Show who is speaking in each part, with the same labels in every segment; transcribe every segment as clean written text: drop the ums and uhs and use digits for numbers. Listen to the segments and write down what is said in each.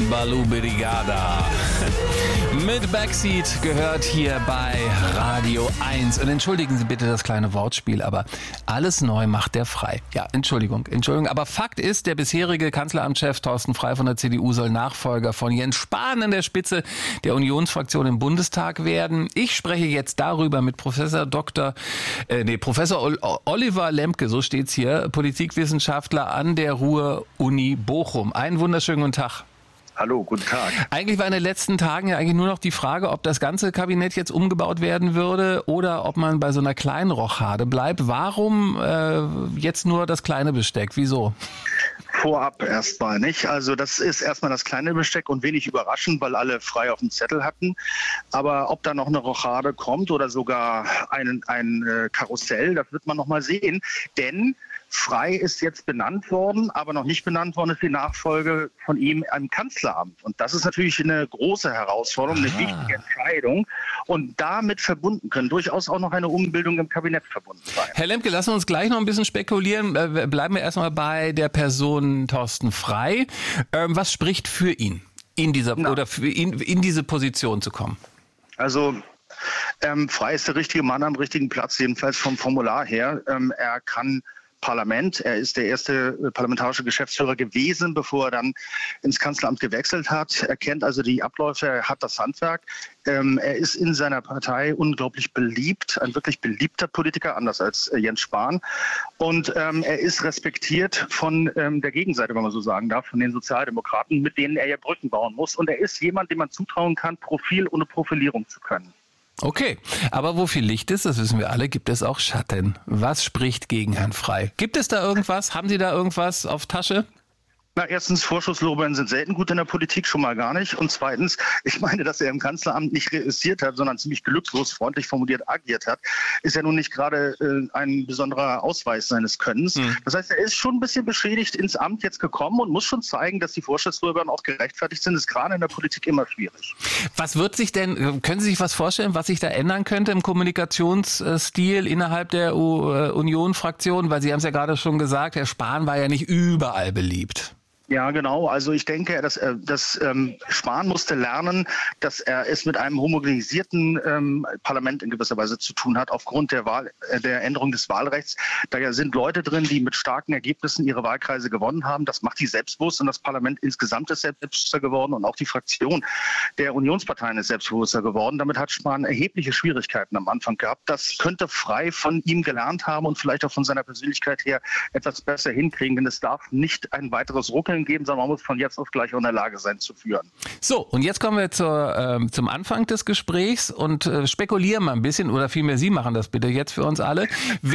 Speaker 1: Balu Brigada. Mit Backseat gehört hier bei Radio 1. Und entschuldigen Sie bitte das kleine Wortspiel, aber alles neu macht der Frei. Ja, Entschuldigung. Aber Fakt ist, der bisherige Kanzleramtschef Thorsten Frei von der CDU soll Nachfolger von Jens Spahn an der Spitze der Unionsfraktion im Bundestag werden. Ich spreche jetzt darüber mit Professor Oliver Lemke, so steht's hier, Politikwissenschaftler an der Ruhr-Uni Bochum. Einen wunderschönen guten Tag.
Speaker 2: Hallo, guten Tag.
Speaker 1: Eigentlich war in den letzten Tagen ja eigentlich nur noch die Frage, ob das ganze Kabinett jetzt umgebaut werden würde oder ob man bei so einer kleinen Rochade bleibt. Warum jetzt nur das kleine Besteck? Wieso?
Speaker 2: Vorab erstmal nicht. Also das ist erstmal das kleine Besteck und wenig überraschend, weil alle frei auf dem Zettel hatten. Aber ob da noch eine Rochade kommt oder sogar ein Karussell, das wird man noch mal sehen. Denn Frei ist jetzt benannt worden, aber noch nicht benannt worden ist die Nachfolge von ihm im Kanzleramt. Und das ist natürlich eine große Herausforderung, eine wichtige Entscheidung. Und damit verbunden können durchaus auch noch eine Umbildung im Kabinett verbunden sein.
Speaker 1: Herr Lemke, lassen wir uns gleich noch ein bisschen spekulieren. Bleiben wir erstmal bei der Person Thorsten Frei. Was spricht für ihn, in diese Position zu kommen?
Speaker 2: Also Frei ist der richtige Mann am richtigen Platz, jedenfalls vom Formular her. Er kann Parlament. Er ist der erste parlamentarische Geschäftsführer gewesen, bevor er dann ins Kanzleramt gewechselt hat. Er kennt also die Abläufe, er hat das Handwerk. Er ist in seiner Partei unglaublich beliebt, ein wirklich beliebter Politiker, anders als Jens Spahn. Und er ist respektiert von der Gegenseite, wenn man so sagen darf, von den Sozialdemokraten, mit denen er ja Brücken bauen muss. Und er ist jemand, dem man zutrauen kann, Profil ohne Profilierung zu können.
Speaker 1: Okay, aber wo viel Licht ist, das wissen wir alle, gibt es auch Schatten. Was spricht gegen Herrn Frei? Gibt es da irgendwas? Haben Sie da irgendwas auf Tasche?
Speaker 2: Na, erstens, Vorschusslorbeeren sind selten gut in der Politik, schon mal gar nicht. Und zweitens, ich meine, dass er im Kanzleramt nicht reüssiert hat, sondern ziemlich glückslos, freundlich formuliert agiert hat, ist ja nun nicht gerade ein besonderer Ausweis seines Könnens. Das heißt, er ist schon ein bisschen beschädigt ins Amt jetzt gekommen und muss schon zeigen, dass die Vorschusslorbeeren auch gerechtfertigt sind. Das ist gerade in der Politik immer schwierig.
Speaker 1: Was wird sich denn, können Sie sich was vorstellen, was sich da ändern könnte im Kommunikationsstil innerhalb der Union-Fraktion? Weil Sie haben es ja gerade schon gesagt, Herr Spahn war ja nicht überall beliebt.
Speaker 2: Ja, genau. Also ich denke, dass Spahn musste lernen, dass er es mit einem homogenisierten Parlament in gewisser Weise zu tun hat, aufgrund der Änderung des Wahlrechts. Da sind Leute drin, die mit starken Ergebnissen ihre Wahlkreise gewonnen haben. Das macht die selbstbewusst und das Parlament insgesamt ist selbstbewusster geworden und auch die Fraktion der Unionsparteien ist selbstbewusster geworden. Damit hat Spahn erhebliche Schwierigkeiten am Anfang gehabt. Das könnte Frei von ihm gelernt haben und vielleicht auch von seiner Persönlichkeit her etwas besser hinkriegen, denn es darf nicht ein weiteres Ruckeln geben, sondern man muss von jetzt auf gleich auch in der Lage sein zu führen.
Speaker 1: So, und jetzt kommen wir zum Anfang des Gesprächs und spekulieren mal ein bisschen, oder vielmehr Sie machen das bitte jetzt für uns alle.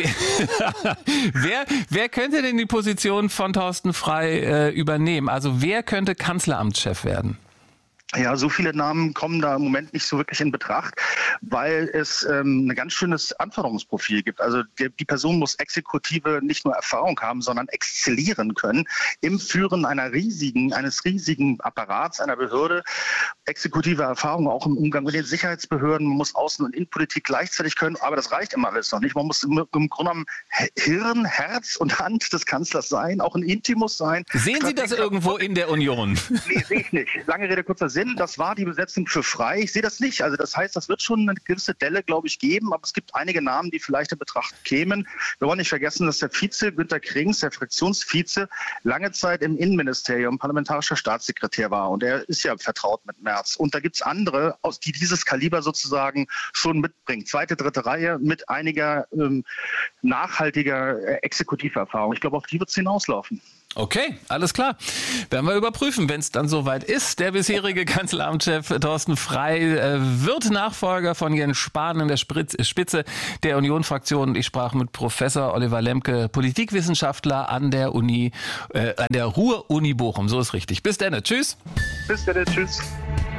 Speaker 1: Wer könnte denn die Position von Thorsten Frei übernehmen? Also wer könnte Kanzleramtschef werden?
Speaker 2: Ja, so viele Namen kommen da im Moment nicht so wirklich in Betracht, weil es ein ganz schönes Anforderungsprofil gibt. Also die Person muss exekutive nicht nur Erfahrung haben, sondern exzellieren können im Führen eines riesigen Apparats, einer Behörde. Exekutive Erfahrung auch im Umgang mit den Sicherheitsbehörden. Man muss Außen- und Innenpolitik gleichzeitig können, aber das reicht immer alles noch nicht. Man muss im Grunde genommen Hirn, Herz und Hand des Kanzlers sein, auch ein Intimus sein.
Speaker 1: Sehen Sie das irgendwo in der Union?
Speaker 2: Nee, sehe ich nicht. Lange Rede, kurzer Sinn. Das war die Besetzung für Frei. Ich sehe das nicht. Also das heißt, das wird schon eine gewisse Delle, glaube ich, geben. Aber es gibt einige Namen, die vielleicht in Betracht kämen. Wir wollen nicht vergessen, dass der Vize, Günter Krings, der Fraktionsvize, lange Zeit im Innenministerium parlamentarischer Staatssekretär war. Und er ist ja vertraut mit Merz. Und da gibt es andere, die dieses Kaliber sozusagen schon mitbringen. Zweite, dritte Reihe mit einiger nachhaltiger Exekutiverfahrung. Ich glaube, auf die wird es hinauslaufen.
Speaker 1: Okay, alles klar. Werden wir überprüfen, wenn es dann soweit ist. Der bisherige Kanzleramtschef Thorsten Frei wird Nachfolger von Jens Spahn in der Spitze der Union-Fraktion. Ich sprach mit Professor Oliver Lemke, Politikwissenschaftler an der Ruhr-Uni Bochum. So ist richtig. Bis dann. Tschüss.
Speaker 2: Bis dann. Tschüss.